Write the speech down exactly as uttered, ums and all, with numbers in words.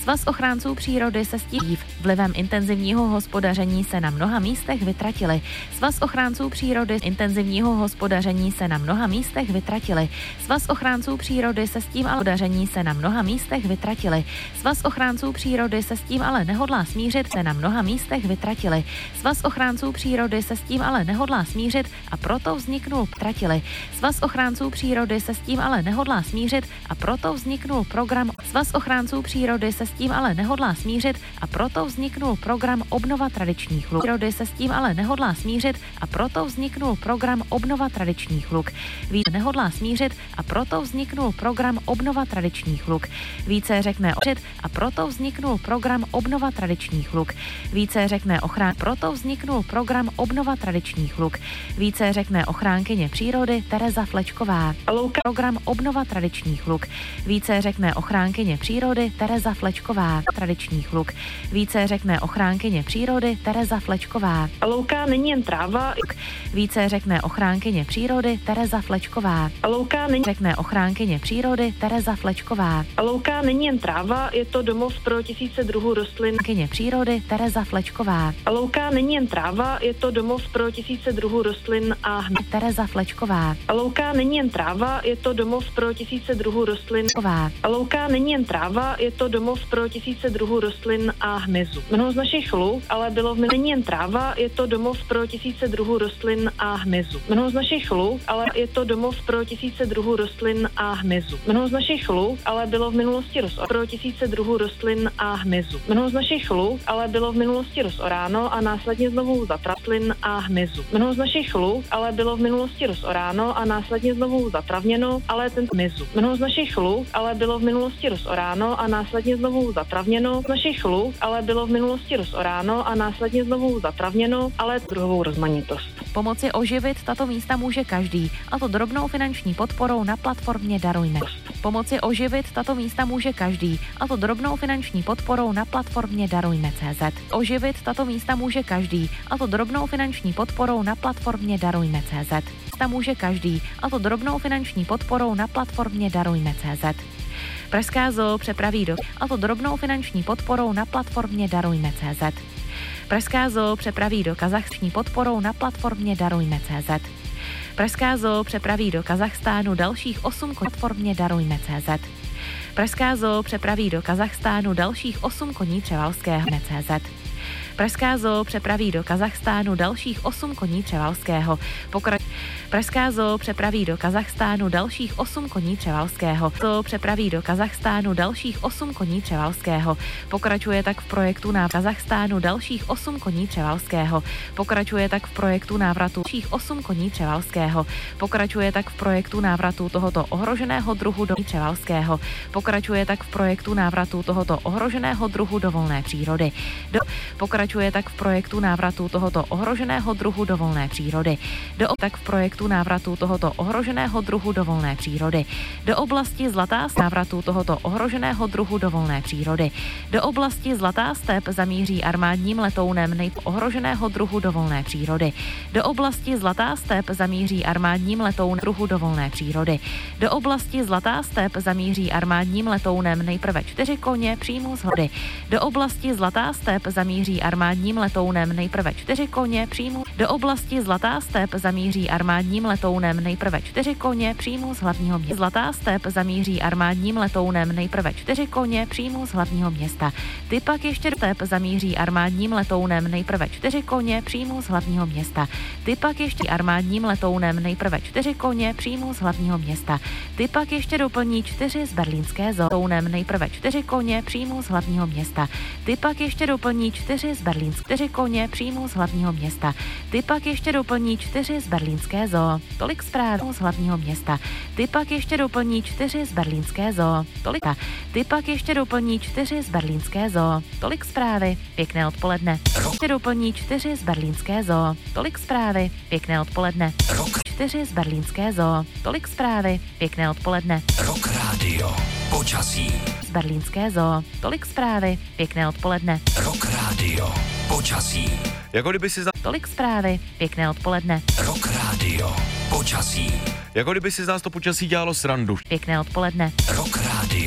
Svaz ochránců přírody se stív. Vlivem intenzivního hospodaření se na mnoha místech vytratili. Svaz ochránců přírody intenzivního hospodaření se na mnoha místech vytratili. Svaz ochránců přírody se s tím ale hospodaření se na mnoha místech vytratili. Svaz ochránců přírody se s tím ale nehodlá smířit, se na mnoha místech vytratili. Svaz ochránců přírody se s tím ale nehodlá smířit a proto vzniknul tratili. Svaz ochránců přírody se s tím ale nehodlá smířit a proto vzniknul program Svaz ochránců přírody se s tím ale nehodlá smířit a proto vzniknul program Obnova tradičních luk. Přírody se s tím ale nehodlá smířit a proto vzniknul program Obnova tradičních luk. Více nehodlá smířit a proto vzniknul program Obnova tradičních luk. Více řekne a proto vzniknul program Obnova tradičních luk. Více řekne ochrán, proto vzniknul program Obnova tradičních luk. Více řekne ochránkyně přírody Tereza Flečková. Program Obnova tradičních luk. Více řekne ochránkyně přírody Tereza Flečková. Tradičních luk. Více řekne ochránkyně přírody Tereza Flečková. Louka není jen tráva. Více řekne ochránkyně přírody Tereza Flečková. Louka není řekne ochránkyně přírody Tereza Flečková. Louka není jen tráva, je to domov pro tisíce druhů rostlin. Ochránkyně přírody Tereza Flečková. Louka není jen tráva, je to domov pro tisíce druhů rostlin a hmyzu. Tereza Flečková. Louka není jen tráva, je to domov pro tisíce druhů rostlin. Louka není jen tráva, je to domov pro tisíce druhů rostlin a hmyzu. Mnoho z našich luk ale bylo v není jen tráva, je to domov pro tisíce druhů rostlin a hmyzu. Mnoho z našich luk ale je to domov pro tisíce druhů rostlin a hmyzu. Mnoho z našich luk ale bylo v minulosti rozoráno pro tisíce druhů rostlin a hmyzu. Mnoho z našich luk ale bylo v minulosti rozoráno a následně znovu zatrastlin a hmyzu. Mnoho z našich luk ale bylo v minulosti rozoráno a následně znovu zatravněno, ale ten hmyzu. Mnoho z našich luk ale bylo v minulosti rozoráno a následně znovu zatravněno. Z našich luk ale bylo v minulosti rozoráno a následně znovu zatravněno, ale druhovou rozmanitost. Pomoci oživit tato místa může každý, a to drobnou finanční podporou na platformě Darujme. Pomoci oživit tato místa může každý, a to drobnou finanční podporou na platformě Darujme tečka cé zet. Oživit tato místa může každý, a to drobnou finanční podporou na platformě Darujme tečka cé zet. Místa může každý, a to drobnou finanční podporou na platformě Darujme tečka cé zet. Pražská zoo přepraví do, a to drobnou finanční podporou na platformě Darujme tečka cé zet. Pražská zoo přepraví do Kazachstánu podporou na platformě Darujme tečka cé zet. Pražská zoo přepraví do Kazachstánu dalších osm platformě Darujme tečka cé zet. Pražská zoo přepraví do Kazachstánu dalších osm koní Převalského tečka cé zet. Pražská zoo přepraví do Kazachstánu dalších osm koní Převalského. Pokra- Pražská zoo přepraví do Kazachstánu dalších osm koní Převalského. Zoo přepraví do Kazachstánu dalších osm koní Převalského. Pokračuje tak v projektu na Kazachstánu dalších osm koní Převalského. Pokračuje tak v projektu návratu dalších osm koní Převalského. Pokračuje tak v projektu návratu tohoto ohroženého druhu do Převalského. Pokračuje tak v projektu návratu tohoto ohroženého druhu do volné přírody. Do Pokračuje tak v projektu návratu tohoto ohroženého druhu do volné přírody. Do tak v projektu návratu tohoto ohroženého druhu do volné přírody. Do oblasti Zlatá step návratu tohoto ohroženého druhu do volné přírody. Do oblasti Zlatá step zamíří armádním letounem nej ohroženého druhu do volné přírody. Do oblasti Zlatá step zamíří armádním letounem druhu do volné přírody. Do oblasti Zlatá step zamíří armádním letounem nejprve čtyři koně přímo z hody. Do oblasti Zlatá step zamíří armádním letounem nejprve čtyři koně přímo. Do oblasti Zlatá step zamíří armádním letounem nejprve čtyři koně přímo z hlavního města. Zlatá step zamíří armádním letounem nejprve čtyři koně přímo z hlavního města. Ty pak ještě step zamíří armádním letounem nejprve čtyři koně přímo z hlavního města. Ty pak ještě armádním letounem nejprve čtyři koně přímo z hlavního města. Ty pak ještě doplní čtyři z berlínské zoo. Letounem nejprve čtyři koně přímo z hlavního města. Ty pak ještě doplní čtyři z berlínské čtyři koně přímo z hlavního města. Ty pak ještě doplní čtyři z berlínské zoo. Tolik zpráv z hlavního města. Ty pak ještě doplní čtyři z berlínské zoo. Tolik. Ty pak ještě doplní čtyři z berlínské zoo. Tolik zprávy. Pěkné odpoledne. Ještě doplní čtyři z berlínské zoo. Tolik zprávy. Pěkné odpoledne. čtyři z berlínské zoo. Tolik zprávy. Pěkné odpoledne. Rock Radio. Počasí. Z berlínské zoo. Tolik zprávy. Pěkné odpoledne. Rock Radio. Počasí. Jako kdyby si za... Tolik zprávy. Pěkné odpoledne. Rock Radio. Počasí. Jako kdyby si z nás to počasí dělalo srandu. Pěkné odpoledne. Rock Radio.